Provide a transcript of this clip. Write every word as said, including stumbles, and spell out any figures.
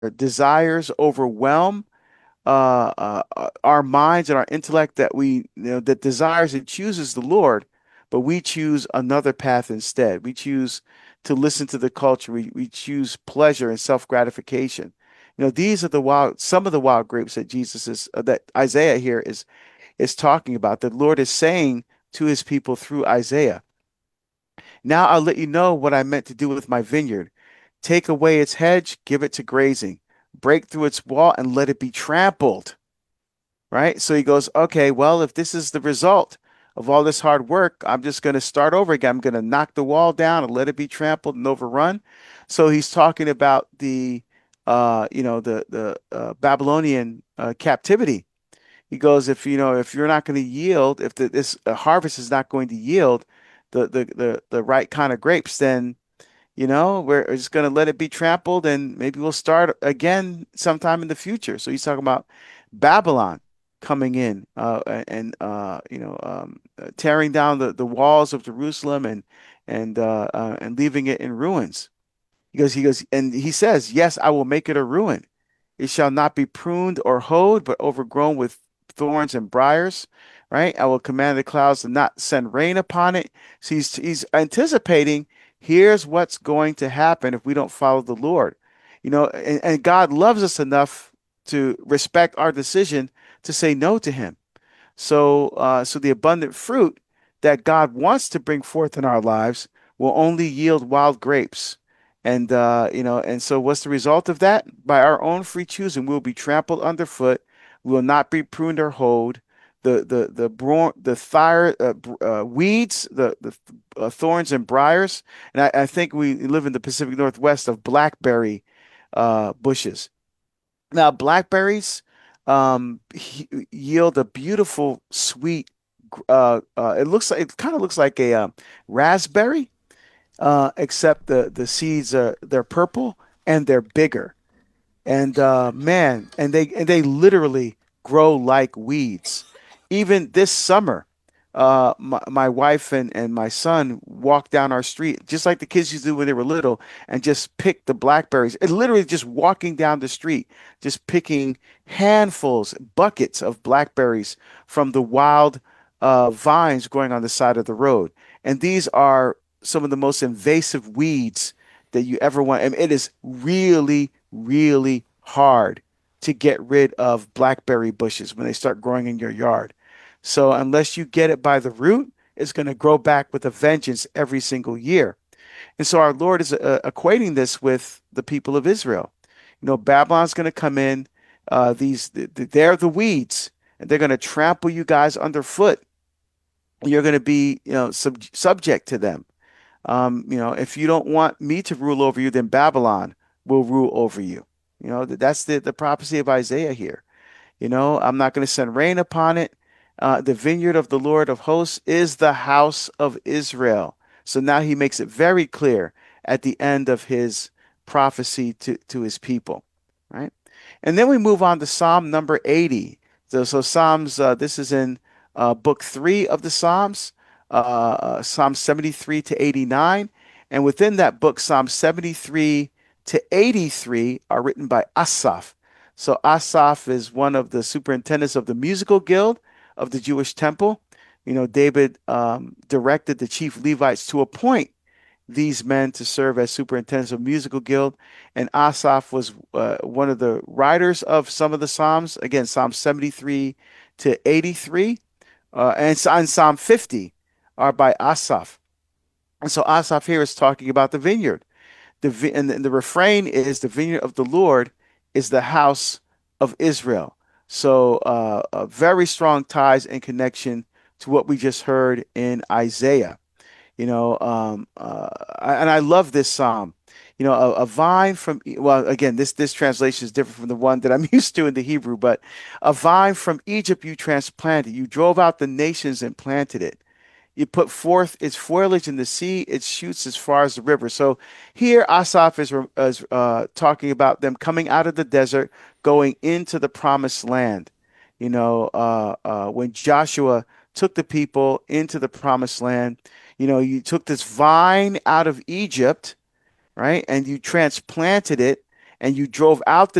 desires overwhelm uh, uh, uh, our minds and our intellect, that we, you know, that desires and chooses the Lord, but we choose another path instead. We choose to listen to the culture. We we choose pleasure and self-gratification. You know, these are the wild, some of the wild grapes that Jesus is, uh, that Isaiah here is is talking about. The Lord is saying to his people through Isaiah. Now I'll let you know what I meant to do with my vineyard. Take away its hedge, give it to grazing. Break through its wall and let it be trampled. Right? So he goes, okay, well, if this is the result of all this hard work, I'm just going to start over again. I'm going to knock the wall down and let it be trampled and overrun. So he's talking about the, uh, you know, the the uh, Babylonian uh, captivity. He goes, if you know, if you're not going to yield, if the, this uh, harvest is not going to yield the the the the right kind of grapes, then you know we're just going to let it be trampled, and maybe we'll start again sometime in the future. So he's talking about Babylon coming in, uh, and uh, you know um, uh, tearing down the, the walls of Jerusalem, and and uh, uh, and leaving it in ruins. He goes, he goes, and he says, yes, I will make it a ruin. It shall not be pruned or hoed, but overgrown with thorns and briars, right? I will command the clouds to not send rain upon it. So he's, he's anticipating, here's what's going to happen if we don't follow the Lord. You know, and, and God loves us enough to respect our decision to say no to him. So, uh, so the abundant fruit that God wants to bring forth in our lives will only yield wild grapes. And uh, you know, and so what's the result of that? By our own free choosing, we'll be trampled underfoot. We will not be pruned or hoed. The the the bro the fire uh, uh, weeds, the the uh, thorns and briars, and I, I think we live in the Pacific Northwest of blackberry uh, bushes. Now, blackberries um, he- yield a beautiful, sweet. Uh, uh, it looks like, it kind of looks like a uh, raspberry, uh, except the the seeds are, they're purple and they're bigger. And uh, man, and they and they literally grow like weeds. Even this summer, uh, my, my wife and, and my son walked down our street just like the kids used to do when they were little, and just picked the blackberries. And literally just walking down the street, just picking handfuls, buckets of blackberries from the wild uh, vines growing on the side of the road. And these are some of the most invasive weeds that you ever want. And it is really, really hard to get rid of blackberry bushes when they start growing in your yard. So unless you get it by the root, it's going to grow back with a vengeance every single year. And so our Lord is uh, equating this with the people of Israel. You know, Babylon's going to come in. Uh, these they're the weeds, and they're going to trample you guys underfoot. You're going to be, you know, sub subject to them. Um, you know, if you don't want me to rule over you, then Babylon will rule over you. You know, that's the, the prophecy of Isaiah here. You know, I'm not going to send rain upon it. Uh, the vineyard of the Lord of hosts is the house of Israel. So now he makes it very clear at the end of his prophecy to, to his people, right? And then we move on to Psalm number eighty. So, so Psalms, uh, this is in uh, book three of the Psalms, uh, uh, Psalm seventy-three to eighty-nine. And within that book, Psalm seventy-three to eighty-three are written by Asaph. So Asaph is one of the superintendents of the musical guild of the Jewish temple. You know, David um, directed the chief Levites to appoint these men to serve as superintendents of musical guild. And Asaph was uh, one of the writers of some of the Psalms. Again, Psalm seventy-three to eighty-three, uh, and, and Psalm fifty are by Asaph. And so Asaph here is talking about the vineyard. The, and the refrain is the vineyard of the Lord is the house of Israel. So uh, uh, very strong ties and connection to what we just heard in Isaiah. You know, um, uh, and I love this psalm. You know, a, a vine from, well, again, this this translation is different from the one that I'm used to in the Hebrew, but a vine from Egypt you transplanted. You drove out the nations and planted it. You put forth its foliage in the sea, its shoots as far as the river. So here Asaph is, is uh, talking about them coming out of the desert, going into the promised land. You know, uh, uh, when Joshua took the people into the promised land, you know, you took this vine out of Egypt, right? And you transplanted it, and you drove out the